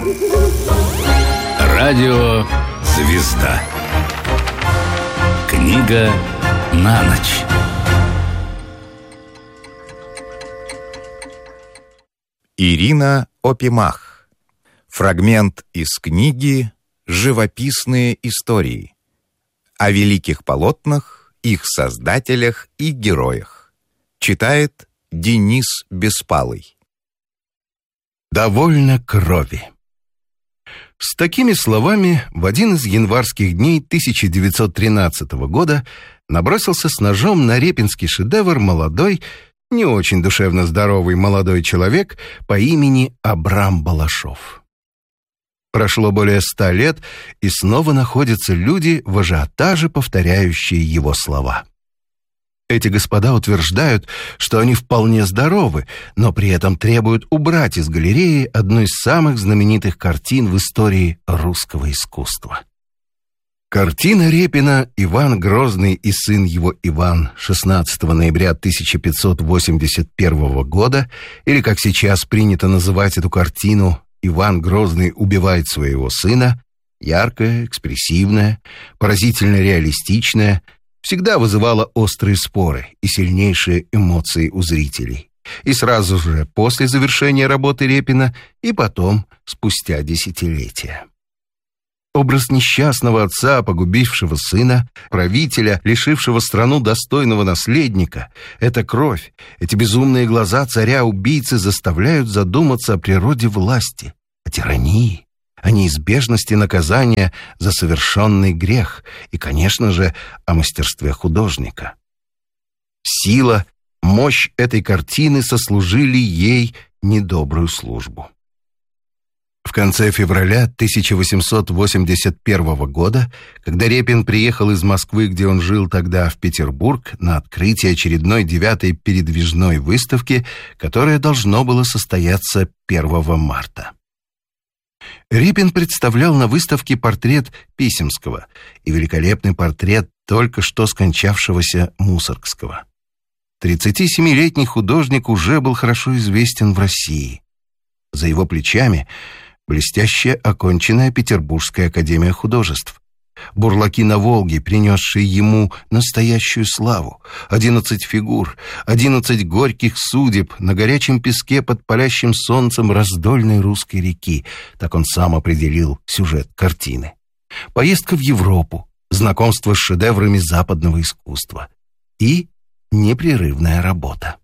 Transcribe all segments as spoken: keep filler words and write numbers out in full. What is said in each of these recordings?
Радио «Звезда». Книга на ночь. Ирина Опимах. Фрагмент из книги «Живописные истории» о великих полотнах, их создателях и героях. Читает Денис Беспалый. «Довольно крови». С такими словами в один из январских дней тысяча девятьсот тринадцатого года набросился с ножом на репинский шедевр молодой, не очень душевно здоровый молодой человек по имени Абрам Балашов. Прошло более ста лет, и снова находятся люди в ажиотаже, повторяющие его слова. Эти господа утверждают, что они вполне здоровы, но при этом требуют убрать из галереи одну из самых знаменитых картин в истории русского искусства. Картина Репина «Иван Грозный и сын его Иван» шестнадцатого ноября тысяча пятьсот восемьдесят первого года, или, как сейчас принято называть эту картину, «Иван Грозный убивает своего сына», яркая, экспрессивная, поразительно реалистичная, всегда вызывала острые споры и сильнейшие эмоции у зрителей. И сразу же после завершения работы Репина, и потом, спустя десятилетия. Образ несчастного отца, погубившего сына, правителя, лишившего страну достойного наследника, эта кровь, эти безумные глаза царя-убийцы заставляют задуматься о природе власти, о тирании, о неизбежности наказания за совершенный грех и, конечно же, о мастерстве художника. Сила, мощь этой картины сослужили ей недобрую службу. В конце февраля тысяча восемьсот восемьдесят первого года, когда Репин приехал из Москвы, где он жил тогда, в Петербург, на открытие очередной девятой передвижной выставки, которая должно было состояться первого марта. Репин представлял на выставке портрет Писемского и великолепный портрет только что скончавшегося Мусоргского. тридцатисемилетний художник уже был хорошо известен в России. За его плечами блестяще оконченная Петербургская академия художеств, «Бурлаки на Волге», принесшие ему настоящую славу, одиннадцать фигур, одиннадцать горьких судеб на горячем песке под палящим солнцем раздольной русской реки, так он сам определил сюжет картины, поездка в Европу, знакомство с шедеврами западного искусства и непрерывная работа.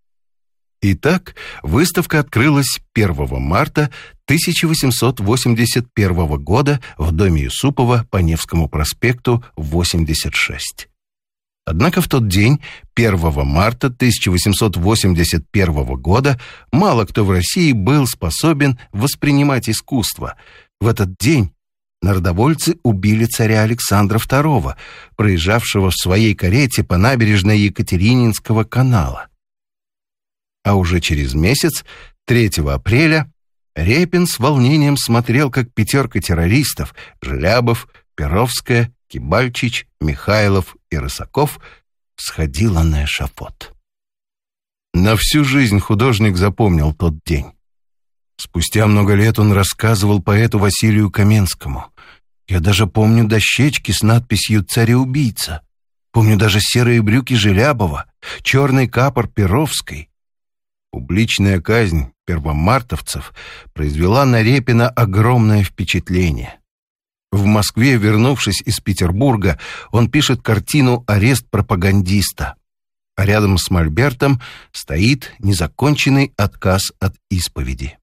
Итак, выставка открылась первого марта тысяча восемьсот восемьдесят первого года в доме Юсупова по Невскому проспекту восемьдесят шесть. Однако в тот день, первого марта тысяча восемьсот восемьдесят первого года, мало кто в России был способен воспринимать искусство. В этот день народовольцы убили царя Александра второго, проезжавшего в своей карете по набережной Екатерининского канала. А уже через месяц, третьего апреля, Репин с волнением смотрел, как пятерка террористов — Желябов, Перовская, Кибальчич, Михайлов и Рысаков — сходила на эшафот. На всю жизнь художник запомнил тот день. Спустя много лет он рассказывал поэту Василию Каменскому: «Я даже помню дощечки с надписью «Царя-убийца». Помню даже серые брюки Желябова, черный капор Перовской». Публичная казнь первомартовцев произвела на Репина огромное впечатление. В Москве, вернувшись из Петербурга, он пишет картину «Арест пропагандиста», а рядом с мольбертом стоит незаконченный отказ от исповеди.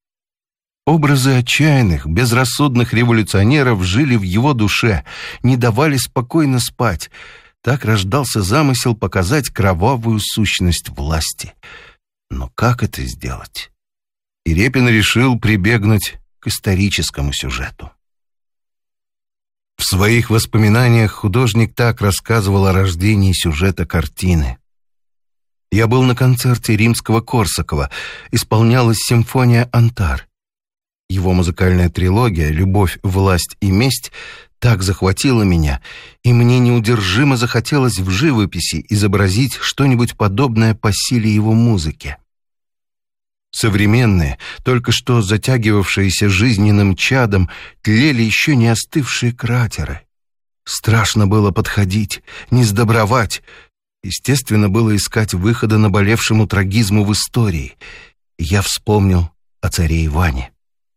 Образы отчаянных, безрассудных революционеров жили в его душе, не давали спокойно спать. Так рождался замысел показать кровавую сущность власти. Но как это сделать? И Репин решил прибегнуть к историческому сюжету. В своих воспоминаниях художник так рассказывал о рождении сюжета картины. «Я был на концерте Римского-Корсакова, исполнялась симфония «Антар». Его музыкальная трилогия «Любовь, власть и месть» так захватила меня, и мне неудержимо захотелось в живописи изобразить что-нибудь подобное по силе его музыки. Современные, только что затягивавшиеся жизненным чадом, тлели еще не остывшие кратеры. Страшно было подходить, не сдобровать. Естественно, было искать выхода наболевшему трагизму в истории. И я вспомнил о царе Иване.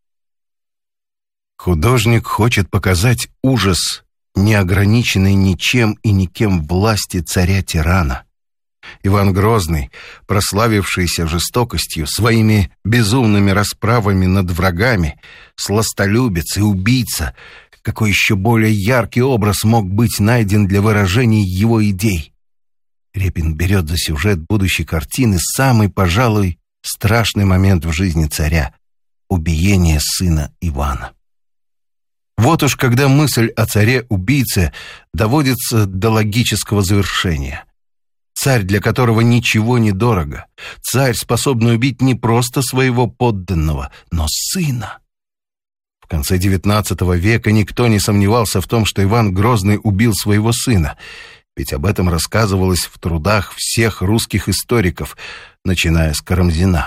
Художник хочет показать ужас, неограниченный ничем и никем власти царя-тирана. Иван Грозный, прославившийся жестокостью, своими безумными расправами над врагами, сластолюбец и убийца, какой еще более яркий образ мог быть найден для выражения его идей? Репин берет за сюжет будущей картины самый, пожалуй, страшный момент в жизни царя — убиение сына Ивана. Вот уж когда мысль о царе-убийце доводится до логического завершения. Царь, для которого ничего не дорого. Царь, способный убить не просто своего подданного, но сына. В конце девятнадцатого века никто не сомневался в том, что Иван Грозный убил своего сына, ведь об этом рассказывалось в трудах всех русских историков, начиная с Карамзина.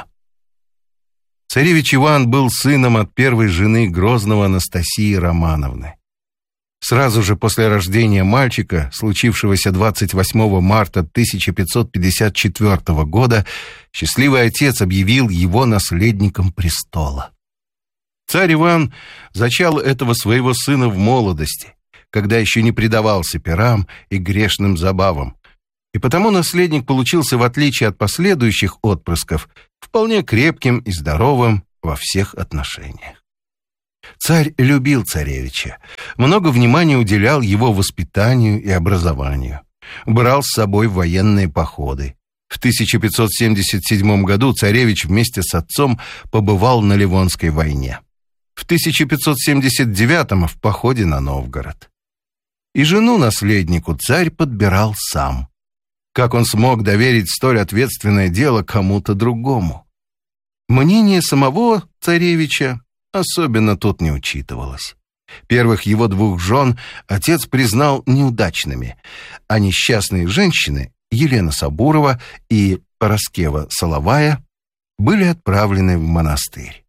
Царевич Иван был сыном от первой жены Грозного Анастасии Романовны. Сразу же после рождения мальчика, случившегося двадцать восьмого марта тысяча пятьсот пятьдесят четвёртого года, счастливый отец объявил его наследником престола. Царь Иван зачал этого своего сына в молодости, когда еще не предавался пирам и грешным забавам, и потому наследник получился, в отличие от последующих отпрысков, вполне крепким и здоровым во всех отношениях. Царь любил царевича, много внимания уделял его воспитанию и образованию, брал с собой в военные походы. В тысяча пятьсот семьдесят седьмом году царевич вместе с отцом побывал на Ливонской войне. В тысяча пятьсот семьдесят девятом в походе на Новгород. И жену наследнику царь подбирал сам. Как он смог доверить столь ответственное дело кому-то другому? Мнение самого царевича особенно тут не учитывалось. Первых его двух жен отец признал неудачными, а несчастные женщины, Елена Сабурова и Пороскева Соловая, были отправлены в монастырь.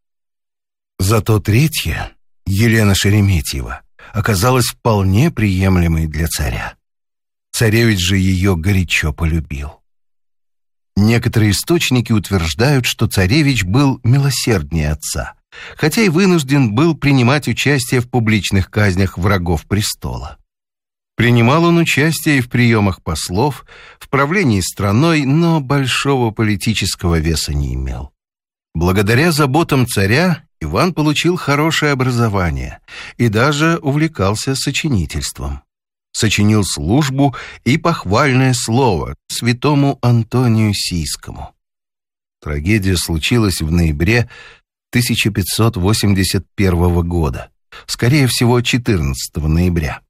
Зато третья, Елена Шереметьева, оказалась вполне приемлемой для царя. Царевич же ее горячо полюбил. Некоторые источники утверждают, что царевич был милосерднее отца, хотя и вынужден был принимать участие в публичных казнях врагов престола. Принимал он участие и в приемах послов, в правлении страной, но большого политического веса не имел. Благодаря заботам царя Иван получил хорошее образование и даже увлекался сочинительством. Сочинил службу и похвальное слово святому Антонию Сийскому. Трагедия случилась в ноябре тысяча пятьсот восемьдесят первого года, скорее всего, четырнадцатого ноября.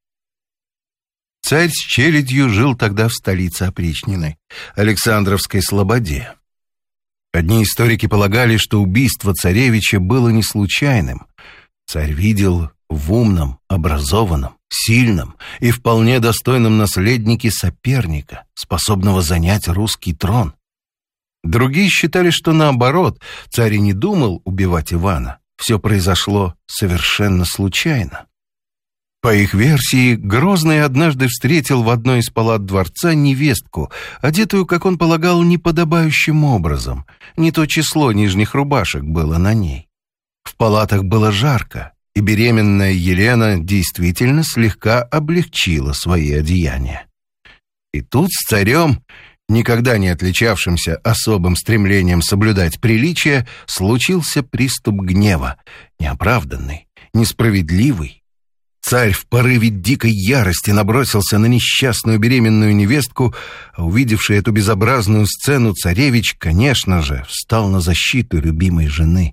Царь с челядью жил тогда в столице опричнины, Александровской Слободе. Одни историки полагали, что убийство царевича было не случайным. Царь видел в умном, образованном, сильном и вполне достойном наследнике соперника, способного занять русский трон. Другие считали, что наоборот, царь и не думал убивать Ивана. Все произошло совершенно случайно. По их версии, Грозный однажды встретил в одной из палат дворца невестку, одетую, как он полагал, неподобающим образом. Не то число нижних рубашек было на ней. В палатах было жарко, и беременная Елена действительно слегка облегчила свои одеяния. И тут с царем, никогда не отличавшимся особым стремлением соблюдать приличия, случился приступ гнева, неоправданный, несправедливый. Царь в порыве дикой ярости набросился на несчастную беременную невестку, а увидевший эту безобразную сцену царевич, конечно же, встал на защиту любимой жены.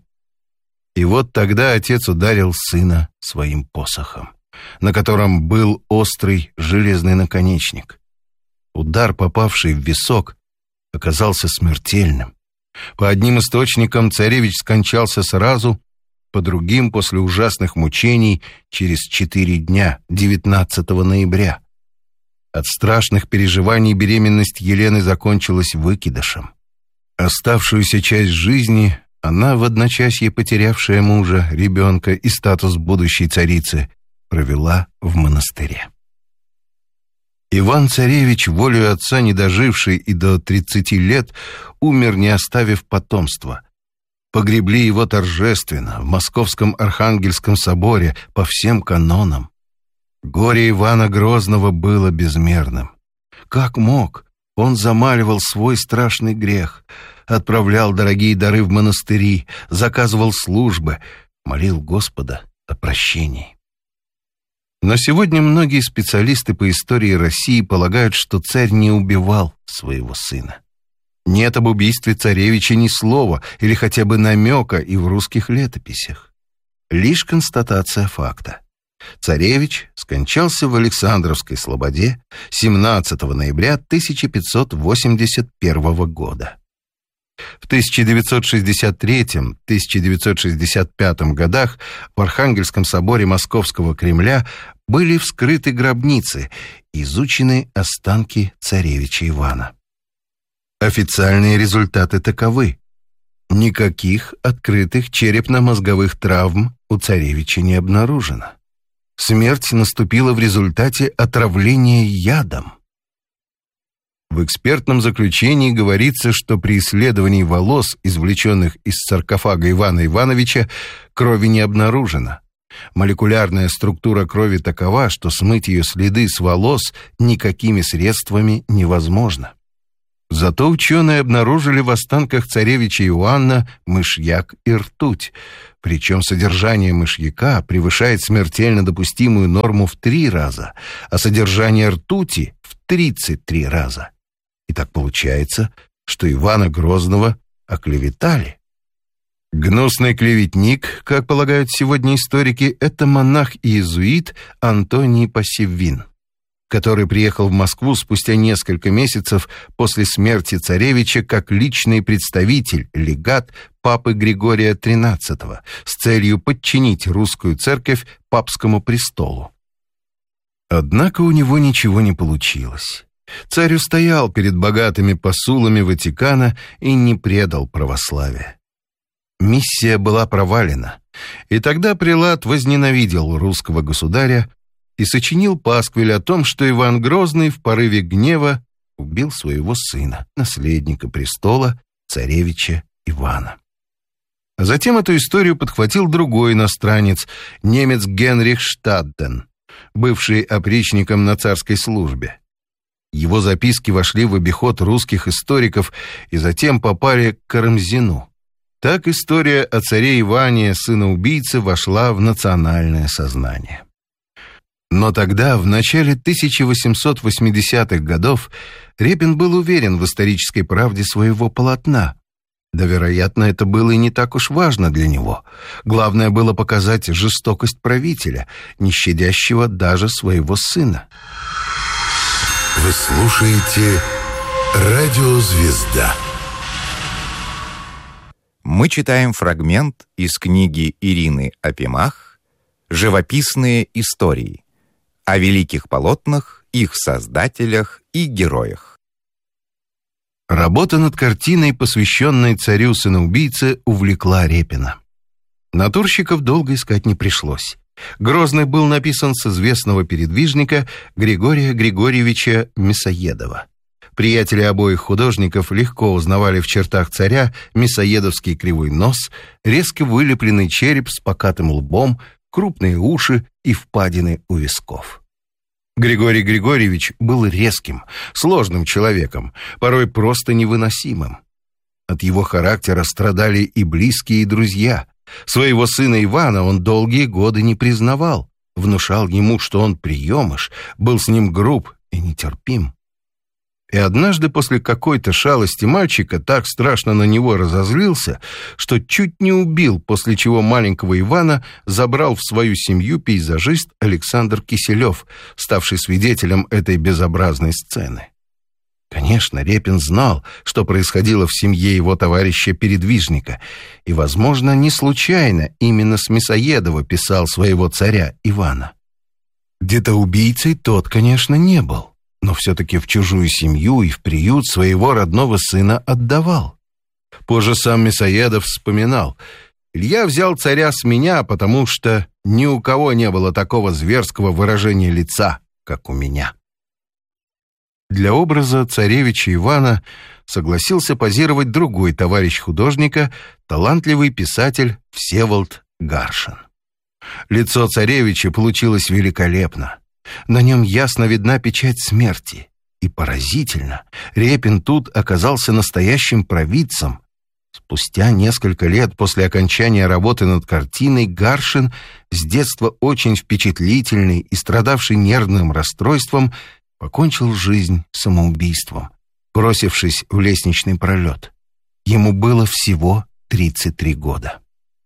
И вот тогда отец ударил сына своим посохом, на котором был острый железный наконечник. Удар, попавший в висок, оказался смертельным. По одним источникам царевич скончался сразу, по другим после ужасных мучений через четыре дня, девятнадцатого ноября. От страшных переживаний беременность Елены закончилась выкидышем. Оставшуюся часть жизни Она, в одночасье потерявшая мужа, ребенка и статус будущей царицы, провела в монастыре. Иван-царевич, волею отца не доживший и до тридцати лет, умер, не оставив потомства. Погребли его торжественно в Московском Архангельском соборе по всем канонам. Горе Ивана Грозного было безмерным. Как мог, он замаливал свой страшный грех, отправлял дорогие дары в монастыри, заказывал службы, молил Господа о прощении. Но сегодня многие специалисты по истории России полагают, что царь не убивал своего сына. Нет об убийстве царевича ни слова или хотя бы намека и в русских летописях. Лишь констатация факта. Царевич скончался в Александровской слободе семнадцатого ноября тысяча пятьсот восемьдесят первого года. В тысяча девятьсот шестьдесят третьем — тысяча девятьсот шестьдесят пятом годах в Архангельском соборе Московского Кремля были вскрыты гробницы, изучены останки царевича Ивана. Официальные результаты таковы. Никаких открытых черепно-мозговых травм у царевича не обнаружено. Смерть наступила в результате отравления ядом. В экспертном заключении говорится, что при исследовании волос, извлеченных из саркофага Ивана Ивановича, крови не обнаружено. Молекулярная структура крови такова, что смыть ее следы с волос никакими средствами невозможно. Зато ученые обнаружили в останках царевича Иоанна мышьяк и ртуть, причем содержание мышьяка превышает смертельно допустимую норму в три раза, а содержание ртути в тридцать три раза. И так получается, что Ивана Грозного оклеветали. Гнусный клеветник, как полагают сегодня историки, это монах-иезуит Антоний Пассивин, который приехал в Москву спустя несколько месяцев после смерти царевича как личный представитель, легат папы Григория тринадцатого с целью подчинить русскую церковь папскому престолу. Однако у него ничего не получилось. Царь устоял перед богатыми посулами Ватикана и не предал православие. Миссия была провалена, и тогда прелат возненавидел русского государя и сочинил пасквиль о том, что Иван Грозный в порыве гнева убил своего сына, наследника престола, царевича Ивана. А затем эту историю подхватил другой иностранец, немец Генрих Штадтен, бывший опричником на царской службе. Его записки вошли в обиход русских историков и затем попали к Карамзину. Так история о царе Иване, сына убийцы, вошла в национальное сознание. Но тогда, в начале тысяча восемьсот восьмидесятых годов, Репин был уверен в исторической правде своего полотна. Да, вероятно, это было и не так уж важно для него. Главное было показать жестокость правителя, не щадящего даже своего сына. Вы слушаете «Радио Звезда». Мы читаем фрагмент из книги Ирины Опимах «Живописные истории» о великих полотнах, их создателях и героях. Работа над картиной, посвященной царю-сыноубийце, увлекла Репина. Натурщиков долго искать не пришлось. Грозный был написан с известного передвижника Григория Григорьевича Мясоедова. Приятели обоих художников легко узнавали в чертах царя мясоедовский кривой нос, резко вылепленный череп с покатым лбом, крупные уши и впадины у висков. Григорий Григорьевич был резким, сложным человеком, порой просто невыносимым. От его характера страдали и близкие, и друзья. Своего сына Ивана он долгие годы не признавал, внушал ему, что он приемыш, был с ним груб и нетерпим. И однажды после какой-то шалости мальчика так страшно на него разозлился, что чуть не убил, после чего маленького Ивана забрал в свою семью пейзажист Александр Киселев, ставший свидетелем этой безобразной сцены. Конечно, Репин знал, что происходило в семье его товарища-передвижника, и, возможно, не случайно именно с Мясоедова писал своего царя Ивана. Где-то убийцей тот, конечно, не был, но все-таки в чужую семью и в приют своего родного сына отдавал. Позже сам Мясоедов вспоминал: «Илья взял царя с меня, потому что ни у кого не было такого зверского выражения лица, как у меня». Для образа царевича Ивана согласился позировать другой товарищ художника, талантливый писатель Всеволод Гаршин. Лицо царевича получилось великолепно. На нем ясно видна печать смерти. И поразительно, Репин тут оказался настоящим провидцем. Спустя несколько лет после окончания работы над картиной Гаршин, с детства очень впечатлительный и страдавший нервным расстройством, покончил жизнь самоубийством, бросившись в лестничный пролет. Ему было всего тридцать три года.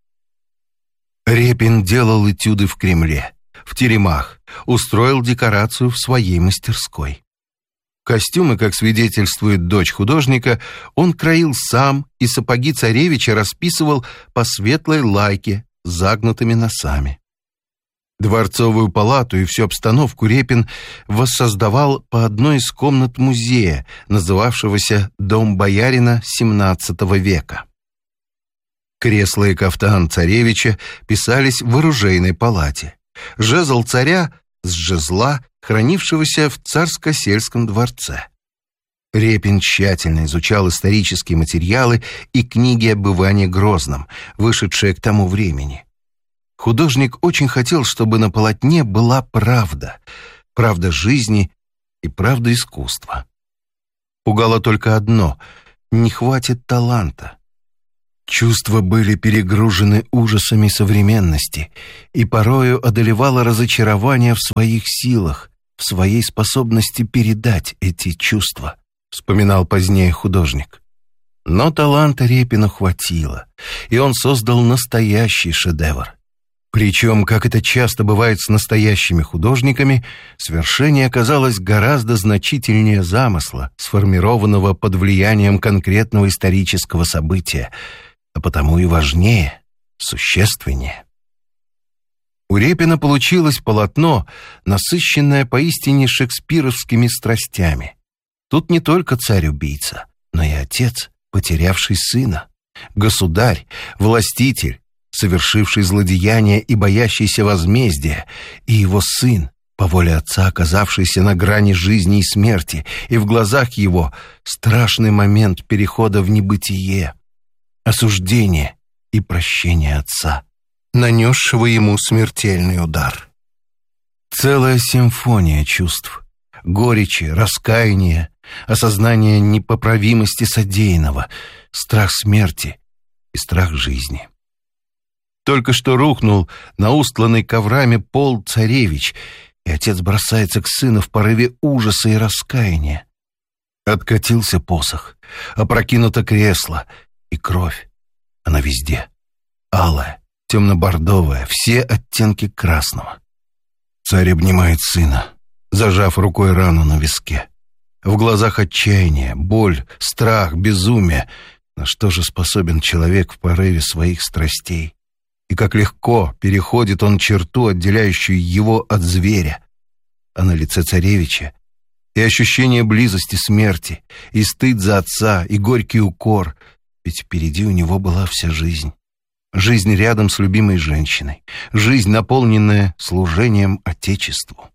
Репин делал этюды в Кремле, в теремах, устроил декорацию в своей мастерской. Костюмы, как свидетельствует дочь художника, он краил сам, и сапоги царевича расписывал по светлой лайке с загнутыми носами. Дворцовую палату и всю обстановку Репин воссоздавал по одной из комнат музея, называвшегося «Дом боярина семнадцатого века». Кресло и кафтан царевича писались в оружейной палате. Жезл царя с жезла, хранившегося в царско-сельском дворце. Репин тщательно изучал исторические материалы и книги об Иване Грозном, вышедшие к тому времени. Художник очень хотел, чтобы на полотне была правда, правда жизни и правда искусства. Пугало только одно — не хватит таланта. Чувства были перегружены ужасами современности, и порою одолевало разочарование в своих силах, в своей способности передать эти чувства, вспоминал позднее художник. Но таланта Репину хватило, и он создал настоящий шедевр. Причем, как это часто бывает с настоящими художниками, свершение оказалось гораздо значительнее замысла, сформированного под влиянием конкретного исторического события, а потому и важнее, существеннее. У Репина получилось полотно, насыщенное поистине шекспировскими страстями. Тут не только царь-убийца, но и отец, потерявший сына, государь, властитель, совершивший злодеяние и боящийся возмездия, и его сын, по воле отца оказавшийся на грани жизни и смерти, и в глазах его страшный момент перехода в небытие, осуждение и прощение отца, нанесшего ему смертельный удар. Целая симфония чувств, горечи, раскаяния, осознание непоправимости содеянного, страх смерти и страх жизни. Только что рухнул на устланный коврами пол царевич, и отец бросается к сыну в порыве ужаса и раскаяния. Откатился посох, опрокинуто кресло, и кровь. Она везде. Алая, темно-бордовая, все оттенки красного. Царь обнимает сына, зажав рукой рану на виске. В глазах отчаяние, боль, страх, безумие. На что же способен человек в порыве своих страстей? И как легко переходит он черту, отделяющую его от зверя. А на лице царевича и ощущение близости смерти, и стыд за отца, и горький укор. Ведь впереди у него была вся жизнь. Жизнь рядом с любимой женщиной. Жизнь, наполненная служением Отечеству.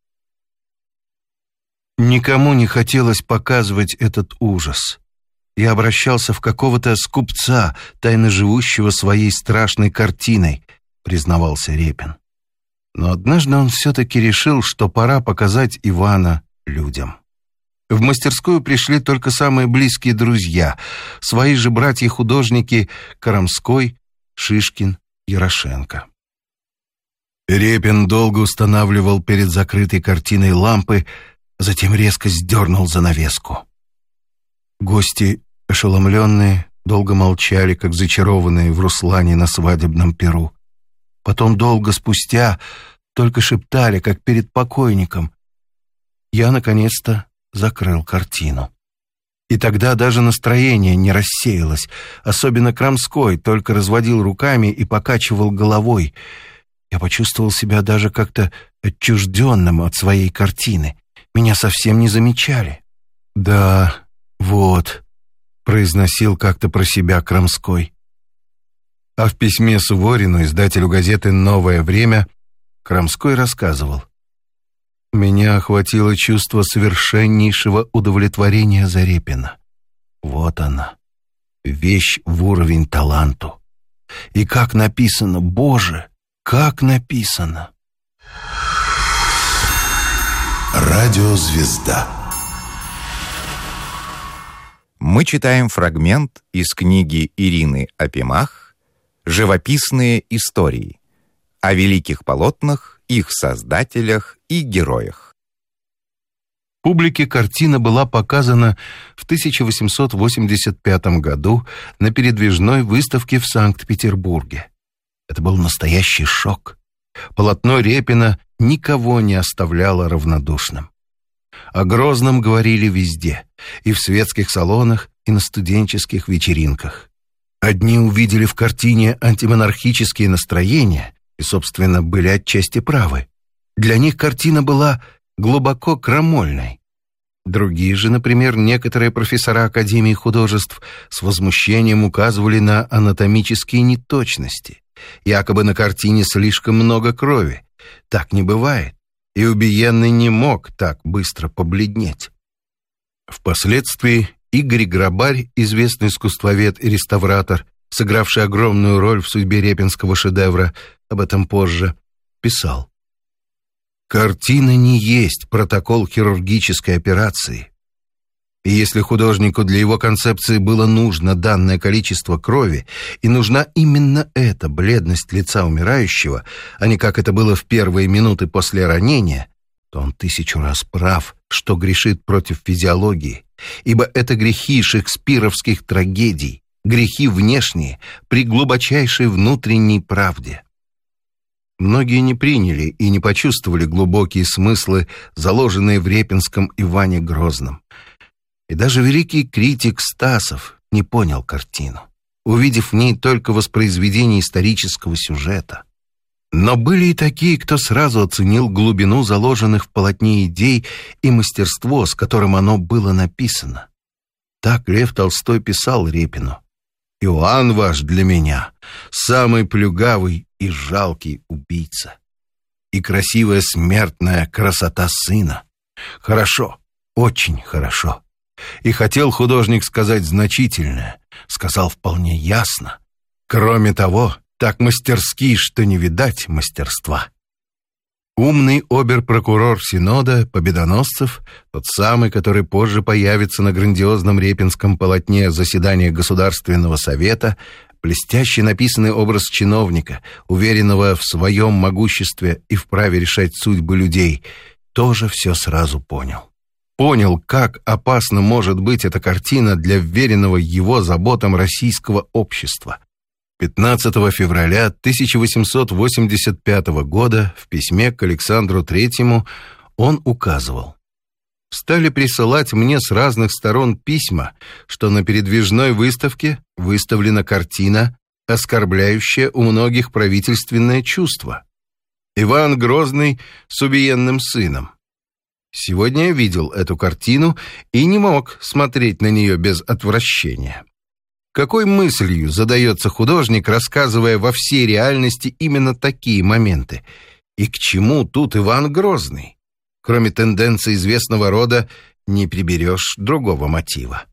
Никому не хотелось показывать этот ужас. Я обращался в какого-то скупца, тайно живущего своей страшной картиной, признавался Репин. Но однажды он все-таки решил, что пора показать Ивана людям. В мастерскую пришли только самые близкие друзья, свои же братья-художники Карамской, Шишкин, Ярошенко. Репин долго устанавливал перед закрытой картиной лампы, затем резко сдернул занавеску. Гости, ошеломленные, долго молчали, как зачарованные в Руслане на свадебном пиру. Потом долго спустя только шептали, как перед покойником. Я, наконец-то, закрыл картину. И тогда даже настроение не рассеялось. Особенно Крамской только разводил руками и покачивал головой. Я почувствовал себя даже как-то отчужденным от своей картины. Меня совсем не замечали. Да, вот, произносил как-то про себя Крамской. А в письме Суворину, издателю газеты «Новое время», Крамской рассказывал: «Меня охватило чувство совершеннейшего удовлетворения Зарепина. Вот она, вещь в уровень таланту. И как написано, Боже, как написано!» Радиозвезда. Мы читаем фрагмент из книги Ирины Апимах «Живописные истории» о великих полотнах, их создателях и героях. Публике картина была показана в тысяча восемьсот восемьдесят пятом году на передвижной выставке в Санкт-Петербурге. Это был настоящий шок. Полотно Репина никого не оставляло равнодушным. О Грозном говорили везде, и в светских салонах, и на студенческих вечеринках. Одни увидели в картине антимонархические настроения и, собственно, были отчасти правы. Для них картина была глубоко крамольной. Другие же, например, некоторые профессора Академии художеств с возмущением указывали на анатомические неточности. Якобы на картине слишком много крови. Так не бывает, и убиенный не мог так быстро побледнеть. Впоследствии Игорь Грабарь, известный искусствовед и реставратор, сыгравший огромную роль в судьбе репинского шедевра, об этом позже, писал: «Картина не есть протокол хирургической операции. И если художнику для его концепции было нужно данное количество крови, и нужна именно эта бледность лица умирающего, а не как это было в первые минуты после ранения, то он тысячу раз прав, что грешит против физиологии, ибо это грехи шекспировских трагедий, грехи внешние при глубочайшей внутренней правде». Многие не приняли и не почувствовали глубокие смыслы, заложенные в репинском Иване Грозном. И даже великий критик Стасов не понял картину, увидев в ней только воспроизведение исторического сюжета. Но были и такие, кто сразу оценил глубину заложенных в полотне идей и мастерство, с которым оно было написано. Так Лев Толстой писал Репину: «Иоанн ваш для меня самый плюгавый и жалкий убийца. И красивая смертная красота сына. Хорошо, очень хорошо. И хотел художник сказать значительное, сказал вполне ясно. Кроме того, так мастерски, что не видать мастерства». Умный обер-прокурор Синода Победоносцев, тот самый, который позже появится на грандиозном репинском полотне заседания Государственного совета, блестяще написанный образ чиновника, уверенного в своем могуществе и в праве решать судьбы людей, тоже все сразу понял. Понял, как опасна может быть эта картина для вверенного его заботам российского общества. пятнадцатого февраля тысяча восемьсот восемьдесят пятого года в письме к Александру Третьему он указывал: «Стали присылать мне с разных сторон письма, что на передвижной выставке выставлена картина, оскорбляющая у многих правительственное чувство. Иван Грозный с убиенным сыном. Сегодня я видел эту картину и не мог смотреть на нее без отвращения. Какой мыслью задается художник, рассказывая во всей реальности именно такие моменты? И к чему тут Иван Грозный? Кроме тенденций известного рода, не приберешь другого мотива».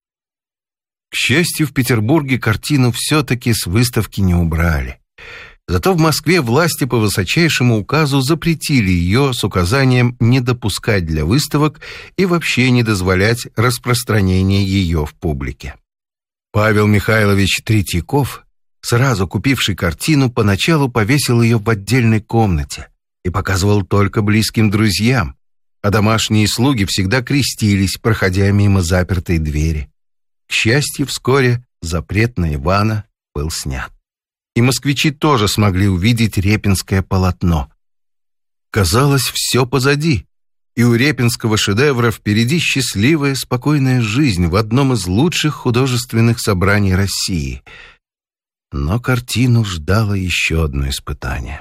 К счастью, в Петербурге картину все-таки с выставки не убрали. Зато в Москве власти по высочайшему указу запретили ее с указанием не допускать для выставок и вообще не дозволять распространения ее в публике. Павел Михайлович Третьяков, сразу купивший картину, поначалу повесил ее в отдельной комнате и показывал только близким друзьям, а домашние слуги всегда крестились, проходя мимо запертой двери. К счастью, вскоре запрет на Ивана был снят. И москвичи тоже смогли увидеть репинское полотно. Казалось, все позади, и у репинского шедевра впереди счастливая, спокойная жизнь в одном из лучших художественных собраний России. Но картину ждало еще одно испытание.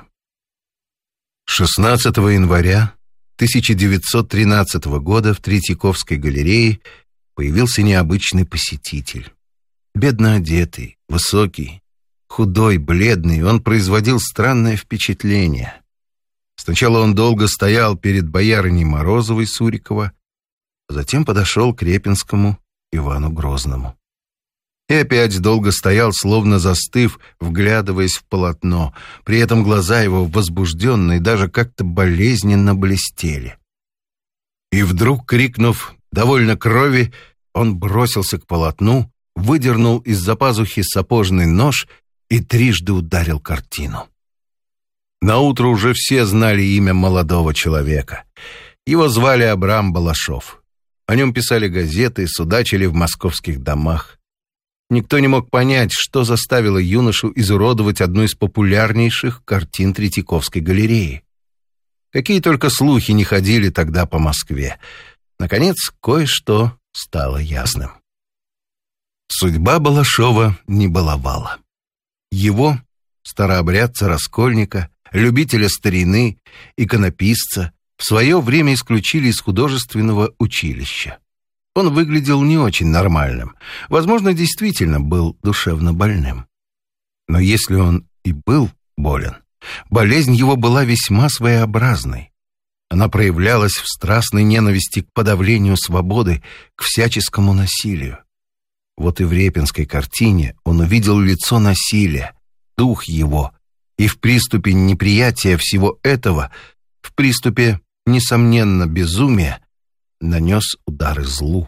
шестнадцатого января тысяча девятьсот тринадцатого года в Третьяковской галерее появился необычный посетитель. Бедно одетый, высокий, худой, бледный, он производил странное впечатление. Сначала он долго стоял перед боярыней Морозовой Сурикова, а затем подошел к репинскому Ивану Грозному. И опять долго стоял, словно застыв, вглядываясь в полотно. При этом глаза его, возбужденные, даже как-то болезненно блестели. И вдруг, крикнув «довольно крови», он бросился к полотну, выдернул из-за пазухи сапожный нож и трижды ударил картину. Наутро уже все знали имя молодого человека. Его звали Абрам Балашов. О нем писали газеты, судачили в московских домах. Никто не мог понять, что заставило юношу изуродовать одну из популярнейших картин Третьяковской галереи. Какие только слухи не ходили тогда по Москве. Наконец, кое-что стало ясным. Судьба Балашова не баловала. Его, старообрядца-раскольника, любителя старины, иконописца, в свое время исключили из художественного училища. Он выглядел не очень нормальным. Возможно, действительно был душевно больным. Но если он и был болен, болезнь его была весьма своеобразной. Она проявлялась в страстной ненависти к подавлению свободы, к всяческому насилию. Вот и в репинской картине он увидел лицо насилия, дух его, и в приступе неприятия всего этого, в приступе, несомненно, безумия, нанес удары злу.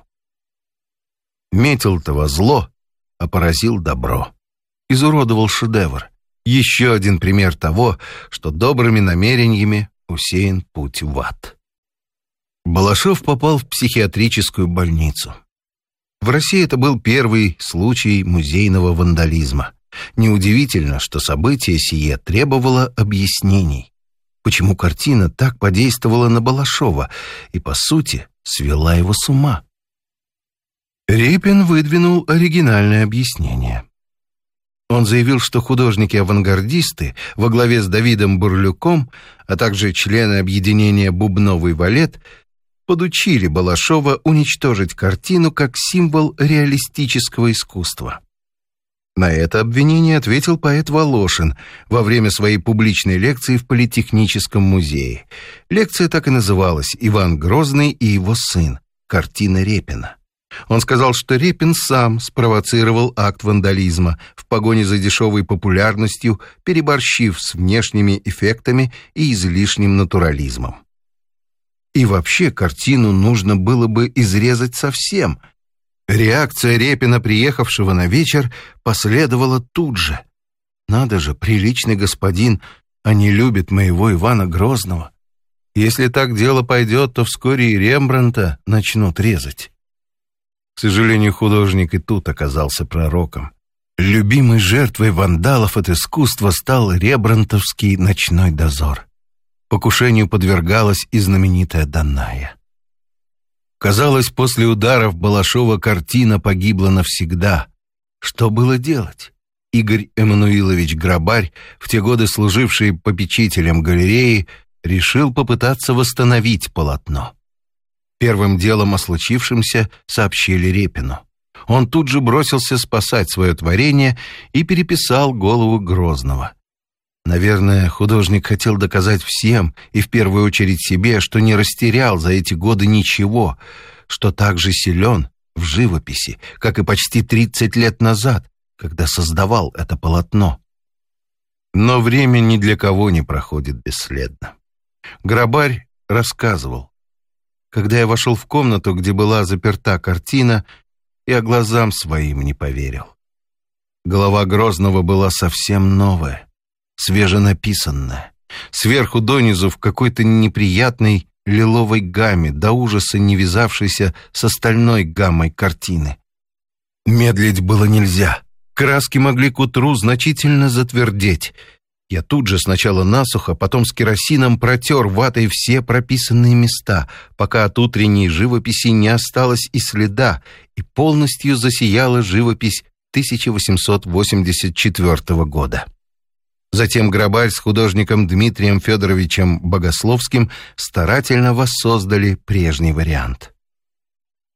Метил-то во зло, а поразил добро. Изуродовал шедевр. Еще один пример того, что добрыми намерениями усеян путь в ад. Балашов попал в психиатрическую больницу. В России это был первый случай музейного вандализма. Неудивительно, что событие сие требовало объяснений. Почему картина так подействовала на Балашова и, по сути, свела его с ума? Репин выдвинул оригинальное объяснение. Он заявил, что художники-авангардисты во главе с Давидом Бурлюком, а также члены объединения «Бубновый валет» подучили Балашова уничтожить картину как символ реалистического искусства. На это обвинение ответил поэт Волошин во время своей публичной лекции в Политехническом музее. Лекция так и называлась «Иван Грозный и его сын. Картина Репина». Он сказал, что Репин сам спровоцировал акт вандализма в погоне за дешевой популярностью, переборщив с внешними эффектами и излишним натурализмом. И вообще картину нужно было бы изрезать совсем. Реакция Репина, приехавшего на вечер, последовала тут же. Надо же, приличный господин, а не любит моего Ивана Грозного. Если так дело пойдет, то вскоре и Рембрандта начнут резать. К сожалению, художник и тут оказался пророком. Любимой жертвой вандалов от искусства стал рембрандтовский «Ночной дозор». Покушению подвергалась и знаменитая Даная. Казалось, после ударов Балашова картина погибла навсегда. Что было делать? Игорь Эммануилович Грабарь, в те годы служивший попечителем галереи, решил попытаться восстановить полотно. Первым делом о случившемся сообщили Репину. Он тут же бросился спасать свое творение и переписал голову Грозного. Наверное, художник хотел доказать всем, и в первую очередь себе, что не растерял за эти годы ничего, что так же силен в живописи, как и почти тридцать лет назад, когда создавал это полотно. Но время ни для кого не проходит бесследно. Грабарь рассказывал: когда я вошел в комнату, где была заперта картина, я глазам своим не поверил. Голова Грозного была совсем новая, свеженаписанная, сверху донизу в какой-то неприятной лиловой гамме, до ужаса не вязавшейся с остальной гаммой картины. Медлить было нельзя. Краски могли к утру значительно затвердеть. Я тут же сначала насухо, потом с керосином протер ватой все прописанные места, пока от утренней живописи не осталось и следа, и полностью засияла живопись тысяча восемьсот восемьдесят четвёртого года. Затем Грабарь с художником Дмитрием Федоровичем Богословским старательно воссоздали прежний вариант.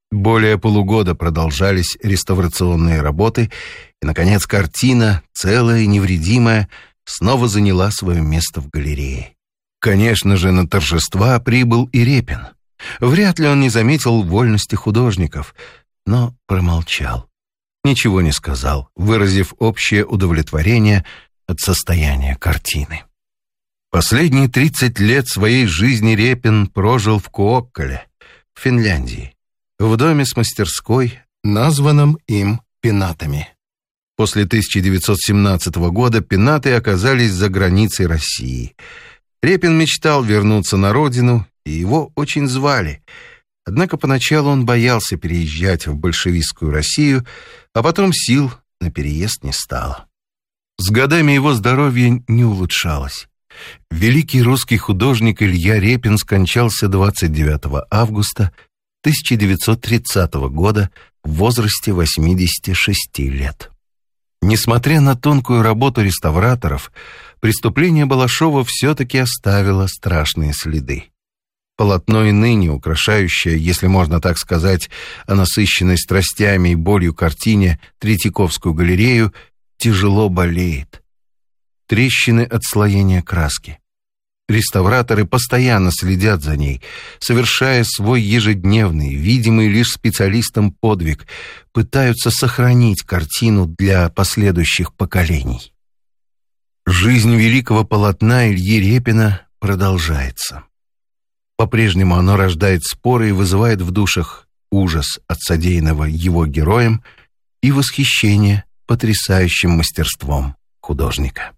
Более полугода продолжались реставрационные работы, и, наконец, картина, целая и невредимая, снова заняла свое место в галерее. Конечно же, на торжества прибыл и Репин. Вряд ли он не заметил вольности художников, но промолчал. Ничего не сказал, выразив общее удовлетворение от состояния картины. Последние тридцать лет своей жизни Репин прожил в Куоккале, в Финляндии, в доме с мастерской, названном им пенатами. После тысяча девятьсот семнадцатого года пенаты оказались за границей России. Репин мечтал вернуться на родину, и его очень звали. Однако поначалу он боялся переезжать в большевистскую Россию, а потом сил на переезд не стало. С годами его здоровье не улучшалось. Великий русский художник Илья Репин скончался двадцать девятого августа тысяча девятьсот тридцатого года в возрасте восьмидесяти шести лет. Несмотря на тонкую работу реставраторов, преступление Балашова все-таки оставило страшные следы. Полотно и ныне украшающее, если можно так сказать, о насыщенной страстями и болью картине Третьяковскую галерею, тяжело болеет. Трещины отслоения краски. Реставраторы постоянно следят за ней, совершая свой ежедневный, видимый лишь специалистам подвиг, пытаются сохранить картину для последующих поколений. Жизнь великого полотна Ильи Репина продолжается. По-прежнему оно рождает споры и вызывает в душах ужас от содеянного его героем и восхищение потрясающим мастерством художника.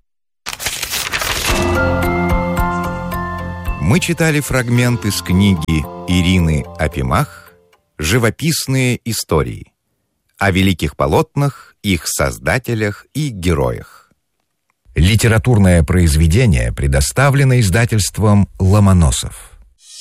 Мы читали фрагмент из книги Ирины Апимах «Живописные истории» о великих полотнах, их создателях и героях. Литературное произведение предоставлено издательством «Ломоносов».